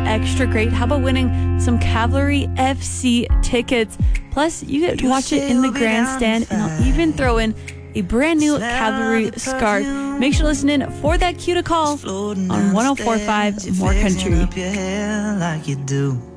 extra great. How about winning some Cavalry FC tickets? Plus, you get to watch it in the grandstand, and I'll even throw in a brand new Cavalry scarf. Make sure to listen in for that cue to call on 104.5 More Country.